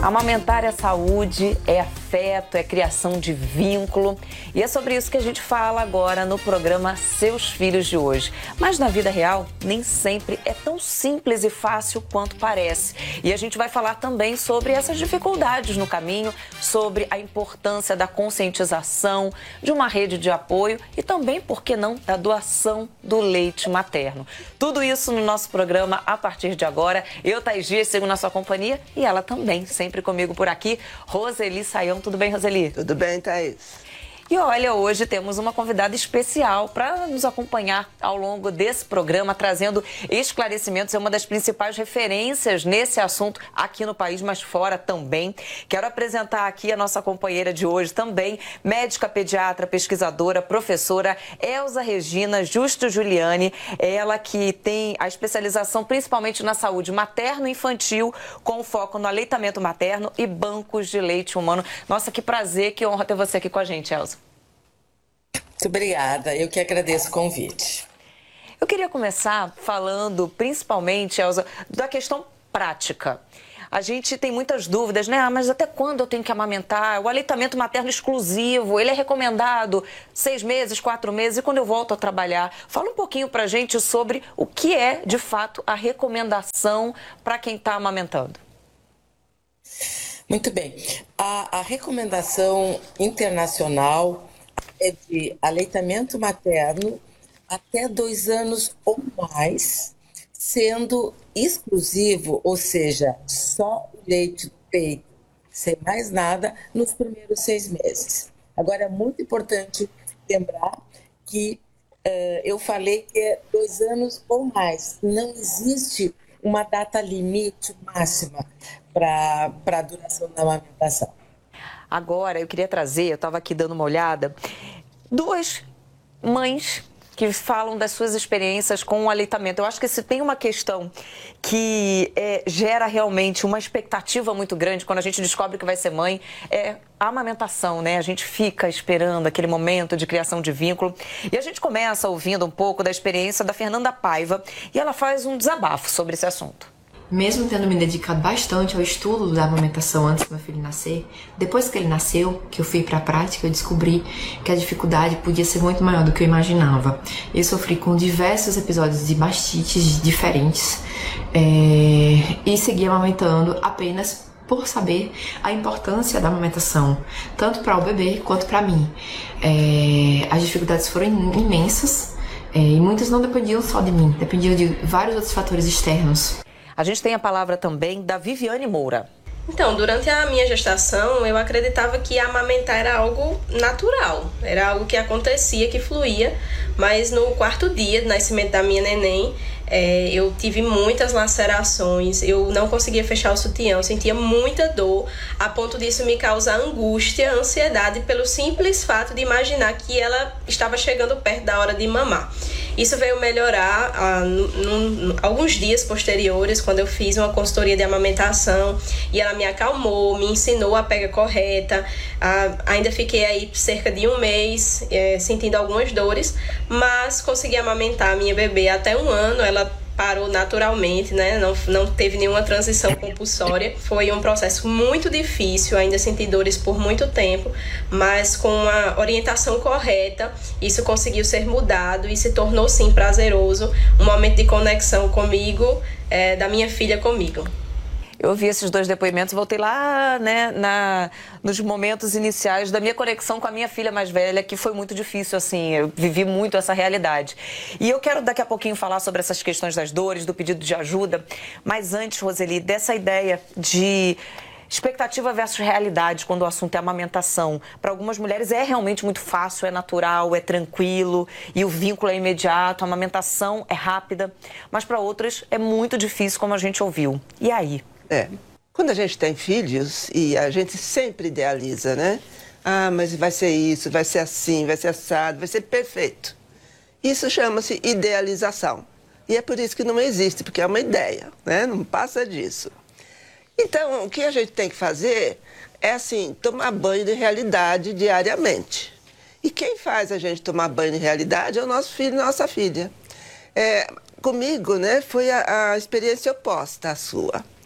Amamentar é saúde, é afeto, é criação de vínculo. E é sobre isso que a gente fala agora no programa Seus Filhos de hoje. Mas na vida real, nem sempre é tão simples e fácil quanto parece. E a gente vai falar também sobre essas dificuldades no caminho, sobre a importância da conscientização, de uma rede de apoio e também, por que não, da doação do leite materno. Tudo isso no nosso programa a partir de agora. Eu, Thaís Dias, sigo na sua companhia e ela também, sempre comigo por aqui, Roseli Saião. Tudo bem, Roseli? Tudo bem, Thaís. E olha, hoje temos uma convidada especial para nos acompanhar ao longo desse programa, trazendo esclarecimentos. É uma das principais referências nesse assunto aqui no país, mas fora também. Quero apresentar aqui a nossa companheira de hoje também, médica pediatra, pesquisadora, professora Elza Regina Justo Giuliani. Ela que tem a especialização principalmente na saúde materno-infantil, com foco no aleitamento materno e bancos de leite humano. Nossa, que prazer, que honra ter você aqui com a gente, Elza. Muito obrigada, eu que agradeço o convite. Eu queria começar falando principalmente, Elza, da questão prática. A gente tem muitas dúvidas, né? Mas até quando eu tenho que amamentar? O aleitamento materno exclusivo, ele é recomendado 6 meses, 4 meses, e quando eu volto a trabalhar? Fala um pouquinho pra gente sobre o que é, de fato, a recomendação para quem está amamentando. Muito bem. A recomendação internacional é de aleitamento materno até 2 anos ou mais, sendo exclusivo, ou seja, só o leite do peito, sem mais nada, nos primeiros 6 meses. Agora, é muito importante lembrar que eu falei que é 2 anos ou mais. Não existe uma data limite máxima para a duração da amamentação. Agora, eu queria trazer, eu estava aqui dando uma olhada, 2 mães que falam das suas experiências com o aleitamento. Eu acho que se tem uma questão que gera realmente uma expectativa muito grande quando a gente descobre que vai ser mãe, é a amamentação, né? A gente fica esperando aquele momento de criação de vínculo. E a gente começa ouvindo um pouco da experiência da Fernanda Paiva e ela faz um desabafo sobre esse assunto. Mesmo tendo me dedicado bastante ao estudo da amamentação antes do meu filho nascer, depois que ele nasceu, que eu fui para a prática, eu descobri que a dificuldade podia ser muito maior do que eu imaginava. Eu sofri com diversos episódios de mastites diferentes e segui amamentando apenas por saber a importância da amamentação, tanto para o bebê quanto para mim. As dificuldades foram imensas e muitas não dependiam só de mim, dependiam de vários outros fatores externos. A gente tem a palavra também da Viviane Moura. Então, durante a minha gestação, eu acreditava que amamentar era algo natural, era algo que acontecia, que fluía, mas no 4º dia do nascimento da minha neném, eu tive muitas lacerações, eu não conseguia fechar o sutiã, eu sentia muita dor, a ponto disso me causar angústia, ansiedade, pelo simples fato de imaginar que ela estava chegando perto da hora de mamar. Isso veio melhorar alguns dias posteriores, quando eu fiz uma consultoria de amamentação e ela me acalmou, me ensinou a pega correta. Ainda fiquei aí cerca de 1 mês sentindo algumas dores, mas consegui amamentar a minha bebê até 1 ano. Ela parou naturalmente, né? Não teve nenhuma transição compulsória. Foi um processo muito difícil, ainda senti dores por muito tempo, mas com a orientação correta, isso conseguiu ser mudado e se tornou sim prazeroso, um momento de conexão comigo, da minha filha comigo. Eu ouvi esses 2 depoimentos, voltei lá, né, nos momentos iniciais da minha conexão com a minha filha mais velha, que foi muito difícil, assim, eu vivi muito essa realidade. E eu quero daqui a pouquinho falar sobre essas questões das dores, do pedido de ajuda, mas antes, Roseli, dessa ideia de expectativa versus realidade quando o assunto é amamentação. Para algumas mulheres é realmente muito fácil, é natural, é tranquilo e o vínculo é imediato, a amamentação é rápida, mas para outras é muito difícil, como a gente ouviu. E aí? Quando a gente tem filhos, e a gente sempre idealiza, né? Ah, mas vai ser isso, vai ser assim, vai ser assado, vai ser perfeito. Isso chama-se idealização. E é por isso que não existe, porque é uma ideia, né? Não passa disso. Então, o que a gente tem que fazer é, assim, tomar banho de realidade diariamente. E quem faz a gente tomar banho de realidade é o nosso filho e nossa filha. Comigo, né, foi a experiência oposta à sua.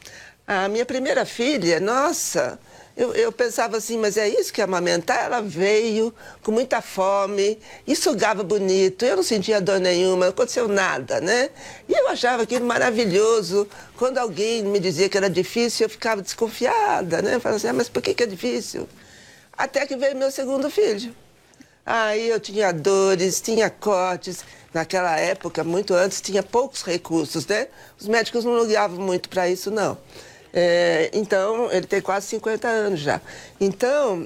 A minha primeira filha, nossa, eu pensava assim, mas é isso que é amamentar? Ela veio com muita fome e sugava bonito. Eu não sentia dor nenhuma, não aconteceu nada, né? E eu achava aquilo maravilhoso. Quando alguém me dizia que era difícil, eu ficava desconfiada, né? Eu falava assim, mas por que é difícil? Até que veio meu segundo filho. Aí eu tinha dores, tinha cortes. Naquela época, muito antes, tinha poucos recursos, né? Os médicos não ligavam muito para isso, não. Então, ele tem quase 50 anos já. Então,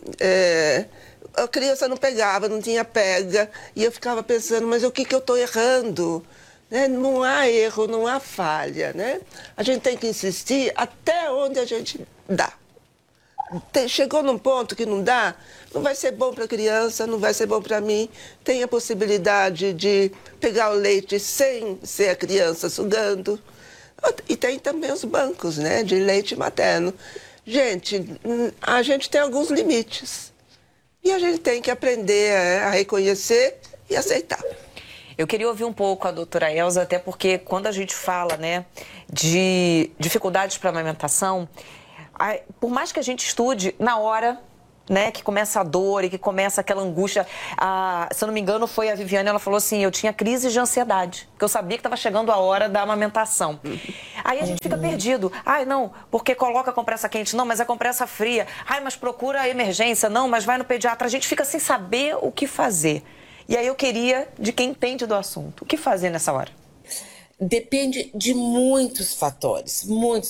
a criança não pegava, não tinha pega. E eu ficava pensando, mas o que eu estou errando? Né? Não há erro, não há falha, né? A gente tem que insistir até onde a gente dá. Chegou num ponto que não dá, não vai ser bom para a criança, não vai ser bom para mim. Tem a possibilidade de pegar o leite sem ser a criança sugando. E tem também os bancos, né, de leite materno. Gente, a gente tem alguns limites. E a gente tem que aprender a reconhecer e aceitar. Eu queria ouvir um pouco a doutora Elza, até porque quando a gente fala, né, de dificuldades para a amamentação, por mais que a gente estude, na hora, né, que começa a dor e que começa aquela angústia, se eu não me engano foi a Viviane, ela falou assim, eu tinha crise de ansiedade, porque eu sabia que estava chegando a hora da amamentação. Aí a gente fica perdido. Ai, não, porque coloca a compressa quente, não, mas é compressa fria. Ai, mas procura a emergência, não, mas vai no pediatra. A gente fica sem saber o que fazer. E aí eu queria de quem entende do assunto, o que fazer nessa hora? Depende de muitos fatores,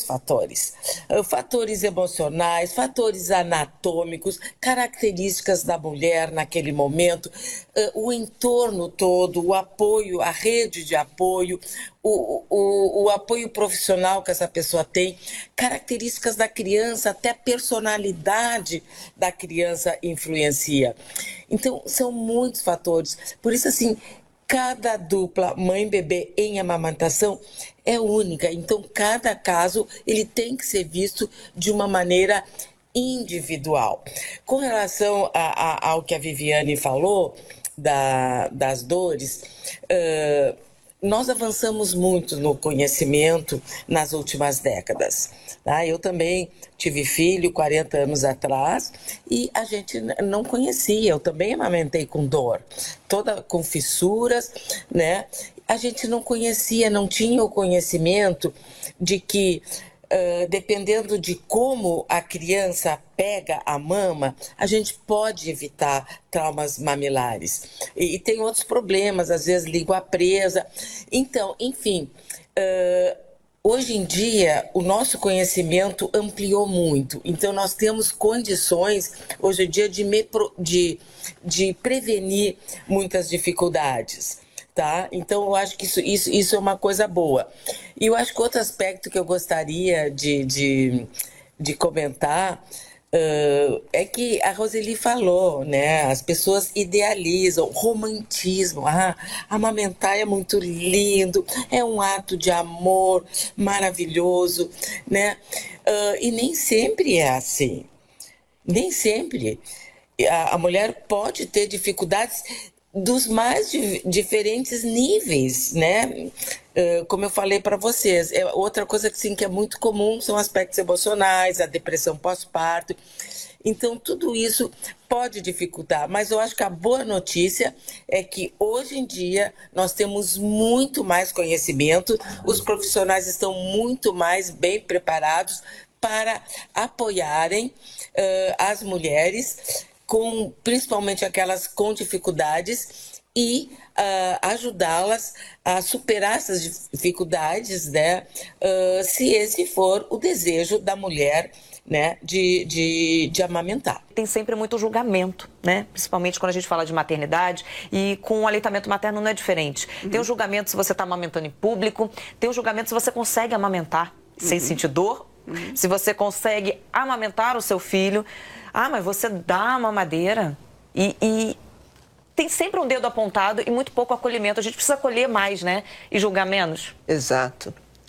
fatores emocionais, fatores anatômicos, características da mulher naquele momento, o entorno todo, o apoio, a rede de apoio, o apoio profissional que essa pessoa tem, características da criança, até a personalidade da criança influencia. Então, são muitos fatores. Por isso, assim, cada dupla mãe-bebê em amamentação é única, então cada caso ele tem que ser visto de uma maneira individual. Com relação ao que a Viviane falou, das dores, nós avançamos muito no conhecimento nas últimas décadas. Tá? Eu também tive filho 40 anos atrás e a gente não conhecia, eu também amamentei com dor, com fissuras, né? A gente não conhecia, não tinha o conhecimento de que, dependendo de como a criança pega a mama, a gente pode evitar traumas mamilares. E tem outros problemas, às vezes língua presa. Então, enfim, hoje em dia, o nosso conhecimento ampliou muito. Então, nós temos condições, hoje em dia, de prevenir muitas dificuldades. Tá? Então, eu acho que isso é uma coisa boa. E eu acho que outro aspecto que eu gostaria de comentar é que a Roseli falou, né? As pessoas idealizam, romantismo. Amamentar é muito lindo, é um ato de amor maravilhoso, né? E nem sempre é assim. Nem sempre. A mulher pode ter dificuldades dos mais diferentes níveis, né? Como eu falei para vocês, outra coisa que é muito comum são aspectos emocionais, a depressão pós-parto. Então, tudo isso pode dificultar, mas eu acho que a boa notícia é que hoje em dia nós temos muito mais conhecimento, os profissionais estão muito mais bem preparados para apoiarem as mulheres, principalmente aquelas com dificuldades, e ajudá-las a superar essas dificuldades, né? Se esse for o desejo da mulher, né, de amamentar. Tem sempre muito julgamento, né? Principalmente quando a gente fala de maternidade, e com o aleitamento materno não é diferente. Tem o julgamento se você está amamentando em público, tem o julgamento se você consegue amamentar sem sentir dor, se você consegue amamentar o seu filho. Mas você dá a mamadeira e tem sempre um dedo apontado e muito pouco acolhimento. A gente precisa acolher mais, né? E julgar menos. Exato.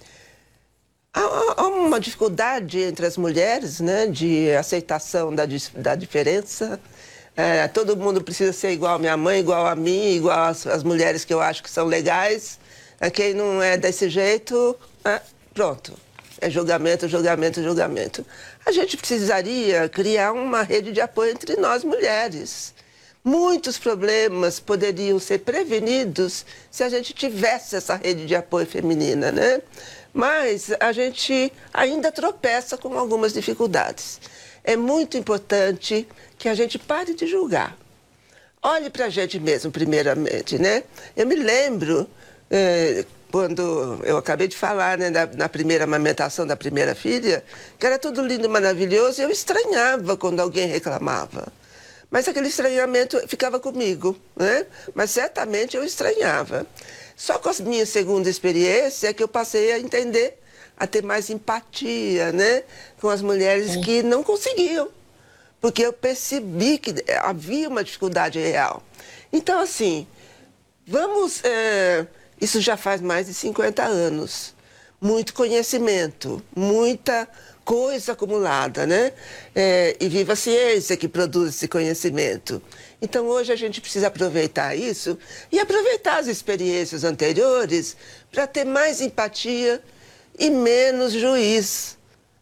Há uma dificuldade entre as mulheres, né? De aceitação da diferença. Todo mundo precisa ser igual a minha mãe, igual a mim, igual as mulheres que eu acho que são legais. Quem não é desse jeito, pronto. é julgamento, julgamento, julgamento. A gente precisaria criar uma rede de apoio entre nós mulheres. Muitos problemas poderiam ser prevenidos se a gente tivesse essa rede de apoio feminina, né? Mas a gente ainda tropeça com algumas dificuldades. É muito importante que a gente pare de julgar. Olhe para a gente mesmo, primeiramente, né? Eu me lembro, quando eu acabei de falar, né, na primeira amamentação da primeira filha, que era tudo lindo e maravilhoso, e eu estranhava quando alguém reclamava. Mas aquele estranhamento ficava comigo, né? Mas certamente eu estranhava. Só com a minha segunda experiência é que eu passei a entender, a ter mais empatia, né? Com as mulheres que não conseguiam. Porque eu percebi que havia uma dificuldade real. Então, assim, vamos... isso já faz mais de 50 anos. Muito conhecimento, muita coisa acumulada, né? E viva a ciência que produz esse conhecimento. Então, hoje a gente precisa aproveitar isso e aproveitar as experiências anteriores para ter mais empatia e menos juiz.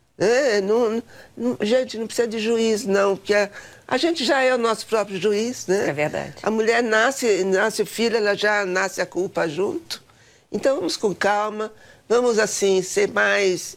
Gente, não precisa de juiz, não, porque a gente já é o nosso próprio juiz, né? É verdade. A mulher nasce o filho, ela já nasce a culpa junto. Então, vamos com calma, vamos, assim, ser mais